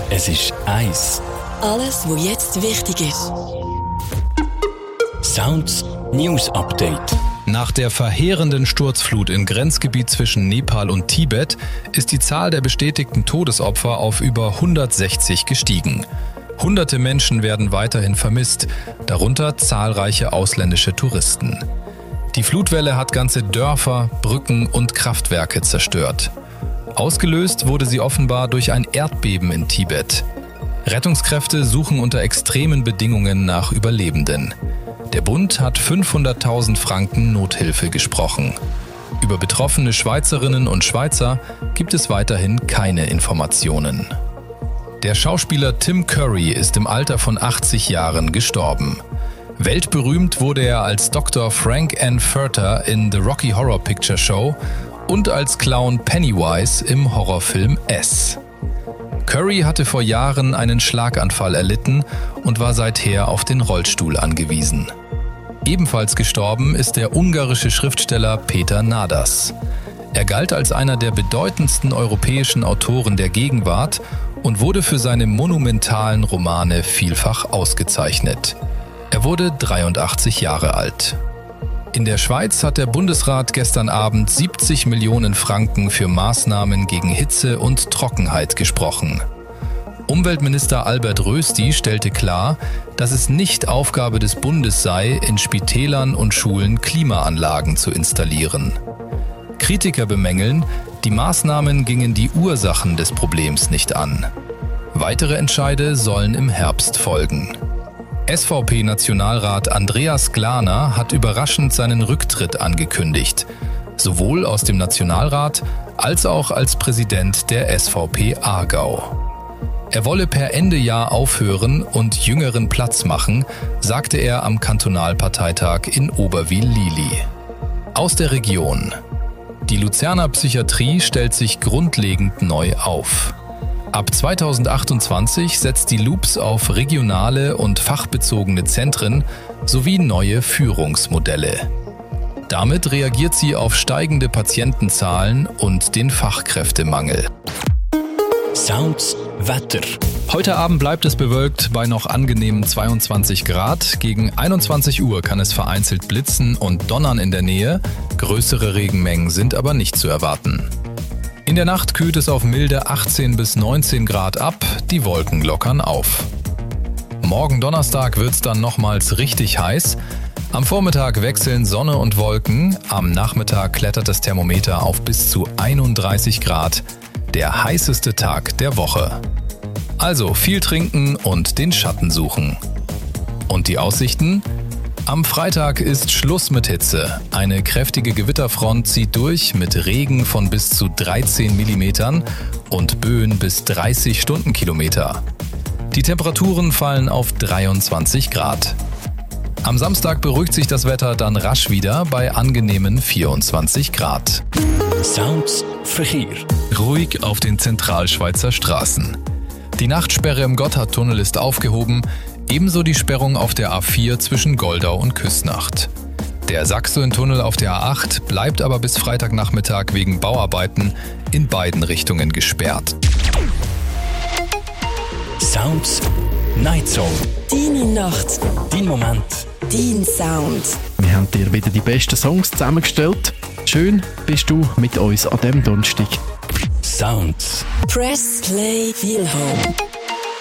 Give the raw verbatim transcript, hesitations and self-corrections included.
Es ist eins. Alles, was jetzt wichtig ist. Sounds News Update. Nach der verheerenden Sturzflut im Grenzgebiet zwischen Nepal und Tibet ist die Zahl der bestätigten Todesopfer auf über hundertsechzig gestiegen. Hunderte Menschen werden weiterhin vermisst, darunter zahlreiche ausländische Touristen. Die Flutwelle hat ganze Dörfer, Brücken und Kraftwerke zerstört. Ausgelöst wurde sie offenbar durch ein Erdbeben in Tibet. Rettungskräfte suchen unter extremen Bedingungen nach Überlebenden. Der Bund hat fünfhunderttausend Franken Nothilfe gesprochen. Über betroffene Schweizerinnen und Schweizer gibt es weiterhin keine Informationen. Der Schauspieler Tim Curry ist im Alter von achtzig Jahren gestorben. Weltberühmt wurde er als Doktor Frank N. Furter in The Rocky Horror Picture Show und als Clown Pennywise im Horrorfilm S. Curry hatte vor Jahren einen Schlaganfall erlitten und war seither auf den Rollstuhl angewiesen. Ebenfalls gestorben ist der ungarische Schriftsteller Peter Nadas. Er galt als einer der bedeutendsten europäischen Autoren der Gegenwart und wurde für seine monumentalen Romane vielfach ausgezeichnet. Er wurde dreiundachtzig Jahre alt. In der Schweiz hat der Bundesrat gestern Abend siebzig Millionen Franken für Maßnahmen gegen Hitze und Trockenheit gesprochen. Umweltminister Albert Rösti stellte klar, dass es nicht Aufgabe des Bundes sei, in Spitälern und Schulen Klimaanlagen zu installieren. Kritiker bemängeln, die Maßnahmen gingen die Ursachen des Problems nicht an. Weitere Entscheide sollen im Herbst folgen. S V P-Nationalrat Andreas Glaner hat überraschend seinen Rücktritt angekündigt, sowohl aus dem Nationalrat als auch als Präsident der S V P Aargau. Er wolle per Ende Jahr aufhören und Jüngeren Platz machen, sagte er am Kantonalparteitag in Oberwil-Lili. Aus der Region. Die Luzerner Psychiatrie stellt sich grundlegend neu auf. Ab zweitausendachtundzwanzig setzt die Loops auf regionale und fachbezogene Zentren sowie neue Führungsmodelle. Damit reagiert sie auf steigende Patientenzahlen und den Fachkräftemangel. Sounds Wetter. Heute Abend bleibt es bewölkt bei noch angenehmen zweiundzwanzig Grad. Gegen einundzwanzig Uhr kann es vereinzelt blitzen und donnern in der Nähe. Größere Regenmengen sind aber nicht zu erwarten. In der Nacht kühlt es auf milde achtzehn bis neunzehn Grad ab, die Wolken lockern auf. Morgen Donnerstag wird es dann nochmals richtig heiß. Am Vormittag wechseln Sonne und Wolken, am Nachmittag klettert das Thermometer auf bis zu einunddreißig Grad, der heißeste Tag der Woche. Also viel trinken und den Schatten suchen. Und die Aussichten? Am Freitag ist Schluss mit Hitze. Eine kräftige Gewitterfront zieht durch mit Regen von bis zu dreizehn Millimetern und Böen bis dreißig Stundenkilometer. Die Temperaturen fallen auf dreiundzwanzig Grad. Am Samstag beruhigt sich das Wetter dann rasch wieder bei angenehmen vierundzwanzig Grad. Sounds Verkehr. Ruhig auf den Zentralschweizer Straßen. Die Nachtsperre im Gotthardtunnel ist aufgehoben, ebenso die Sperrung auf der A vier zwischen Goldau und Küsnacht. Der Saxo-Tunnel auf der A acht bleibt aber bis Freitagnachmittag wegen Bauarbeiten in beiden Richtungen gesperrt. Sounds Night Zone. Deine Nacht. Dein Moment. Dein Sound. Wir haben dir wieder die besten Songs zusammengestellt. Schön bist du mit uns an diesem Donnerstag. Sounds. Press Play Feel Home.